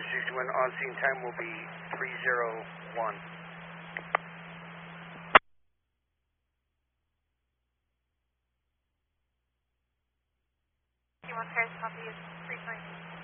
61, on scene time will be 301. Paris, copy is 320.